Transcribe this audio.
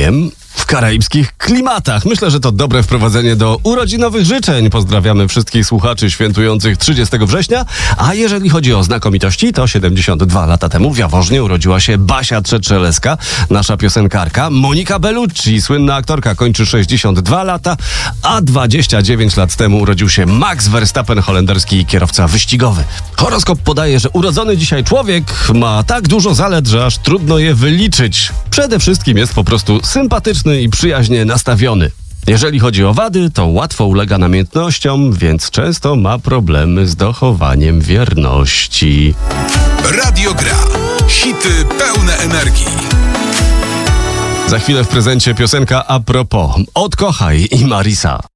majem w karaibskich klimatach. Myślę, że to dobre wprowadzenie do urodzinowych życzeń. Pozdrawiamy wszystkich słuchaczy świętujących 30 września. A jeżeli chodzi o znakomitości, to 72 lata temu w Jaworznie urodziła się Basia Trzeczeleska, nasza piosenkarka. Monika Bellucci, słynna aktorka, kończy 62 lata, a 29 lat temu urodził się Max Verstappen, holenderski kierowca wyścigowy. Horoskop podaje, że urodzony dzisiaj człowiek ma tak dużo zalet, że aż trudno je wyliczyć. Przede wszystkim jest po prostu sympatyczny i przyjaźnie nastawiony. Jeżeli chodzi o wady, to łatwo ulega namiętnościom, więc często ma problemy z dochowaniem wierności. Radio Gra. Hity pełne energii. Za chwilę w prezencie piosenka a propos od Kochaj i Marisa.